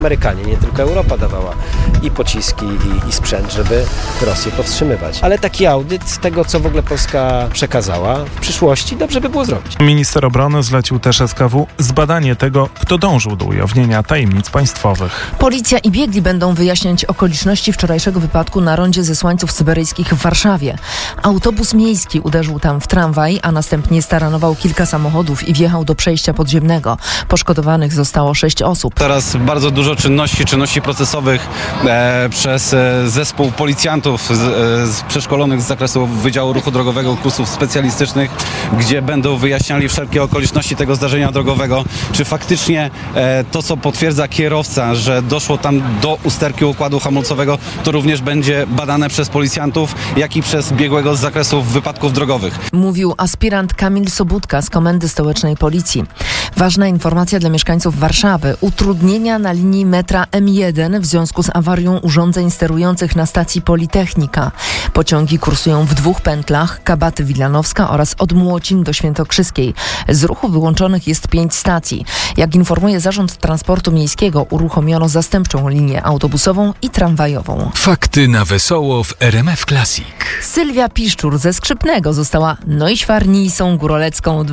Amerykanie, nie tylko Europa dawała i pociski, i sprzęt, żeby Rosję powstrzymywać. Ale taki audyt tego, co w ogóle Polska przekazała w przyszłości, dobrze by było zrobić. Minister obrony zlecił też SKW zbadanie tego, kto dążył do ujawnienia tajemnic państwowych. Policja i biegli będą wyjaśniać okoliczności wczorajszego wypadku na rondzie Zesłańców Syberyjskich w Warszawie. Autobus miejski uderzył tam w tramwaj, a następnie staranował kilka samochodów i wjechał do przejścia podziemnego. Poszkodowanych zostało 6 osób. Teraz bardzo dużo czynności procesowych przez zespół policjantów przeszkolonych z zakresu Wydziału Ruchu Drogowego kursów specjalistycznych, gdzie będą wyjaśniali wszelkie okoliczności tego zdarzenia drogowego. Czy faktycznie to, co potwierdza kierowca, że doszło tam do usterki układu hamulcowego, to również będzie badane przez policjantów, jak i przez biegłego z zakresu wypadków drogowych. Mówił aspirant Kamil Sobudka z Komendy Stołecznej Policji. Ważna informacja dla mieszkańców Warszawy. Utrudnienia na linii metra M1 w związku z awarią urządzeń sterujących na stacji Politechnika. Pociągi kursują w 2 pętlach, Kabaty Wilanowska oraz od Młocin do Świętokrzyskiej. Z ruchu wyłączonych jest 5 stacji. Jak informuje Zarząd Transportu Miejskiego, uruchomiono zastępczą linię autobusową i tramwajową. Fakty na wesoło w RMF Classic. Sylwia Piszczur ze Skrzypnego została Neuschwarnisą Górolecką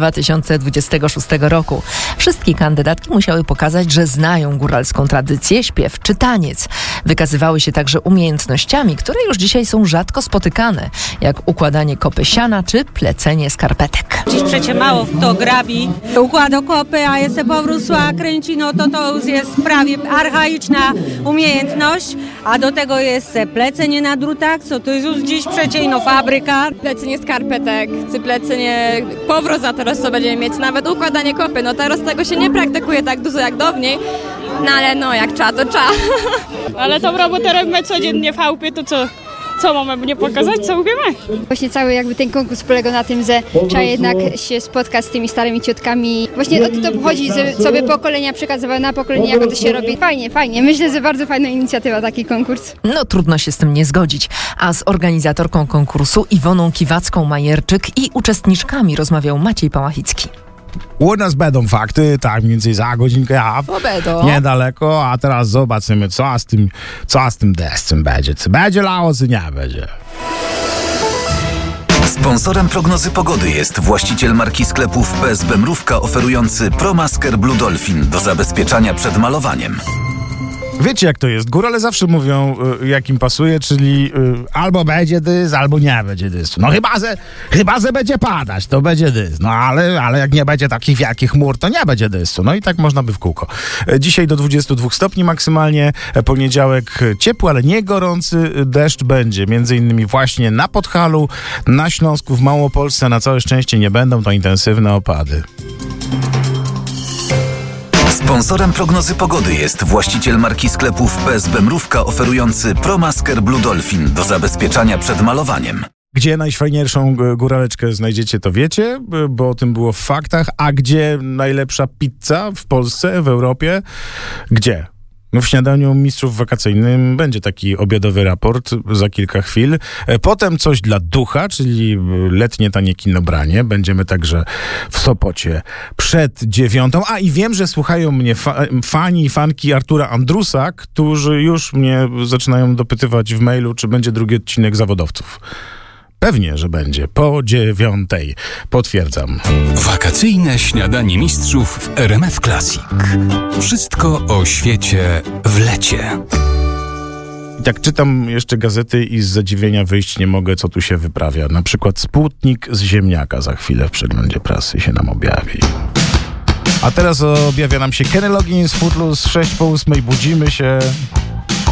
2026 roku. Wszystkie kandydatki musiały pokazać, że znają góralską tradycję, śpiew czy taniec. Wykazywały się także umiejętnościami, które już dzisiaj są rzadko spotykane, jak układanie kopy siana czy plecenie skarpetek. Dziś przecie mało kto grabi, układa kopy, a jest powrósła, kręci, no to już jest prawie archaiczna umiejętność, a do tego jest plecenie na drutach, co to jest już dziś przecie fabryka. Plecenie skarpetek, plecenie powroza teraz co będziemy mieć, nawet układanie kopy, no teraz tego się nie praktykuje tak dużo jak dawniej, no ale jak trzeba, to trzeba. Ale tą robotę robimy codziennie w chałupie, to co mamy nie pokazać, co umiemy? Właśnie cały ten konkurs polega na tym, że trzeba jednak się spotkać z tymi starymi ciotkami. Właśnie o to chodzi, żeby pokolenia przekazywały na pokolenie, jak to się robi. Fajnie. Myślę, że bardzo fajna inicjatywa, taki konkurs. No trudno się z tym nie zgodzić. A z organizatorką konkursu Iwoną Kiwacką-Majerczyk i uczestniczkami rozmawiał Maciej Pałachicki. U nas będą fakty, tak mniej więcej za godzinkę, niedaleko, a teraz zobaczymy, co z tym deszczem będzie. Czy będzie lało, czy nie będzie. Sponsorem prognozy pogody jest właściciel marki sklepów PSB Mrówka oferujący ProMasker Blue Dolphin do zabezpieczania przed malowaniem. Wiecie jak to jest, górale zawsze mówią jak im pasuje, czyli albo będzie deszcz, albo nie będzie deszczu. No chyba, że będzie padać, to będzie deszcz. No ale jak nie będzie takich wielkich chmur, to nie będzie deszczu. No i tak można by w kółko. Dzisiaj do 22 stopni maksymalnie, poniedziałek ciepły, ale nie gorący, deszcz będzie. Między innymi właśnie na Podhalu, na Śląsku, w Małopolsce, na całe szczęście nie będą to intensywne opady. Sponsorem prognozy pogody jest właściciel marki sklepów PSB Mrówka oferujący ProMasker Blue Dolphin do zabezpieczania przed malowaniem. Gdzie najfajniejszą góraleczkę znajdziecie, to wiecie, bo o tym było w faktach. A gdzie najlepsza pizza w Polsce, w Europie? Gdzie? No w śniadaniu mistrzów wakacyjnym będzie taki obiadowy raport za kilka chwil. Potem coś dla ducha, czyli letnie tanie kinobranie. Będziemy także w Sopocie przed 9. A i wiem, że słuchają mnie fani i fanki Artura Andrusa, którzy już mnie zaczynają dopytywać w mailu, czy będzie drugi odcinek Zawodowców. Pewnie, że będzie. Po 9. Potwierdzam. Wakacyjne śniadanie mistrzów w RMF Classic. Wszystko o świecie w lecie. I tak czytam jeszcze gazety i z zadziwienia wyjść nie mogę, co tu się wyprawia. Na przykład Sputnik z ziemniaka za chwilę w przeglądzie prasy się nam objawi. A teraz objawia nam się Kenny Loggins, Footloose, 6 po 8, budzimy się.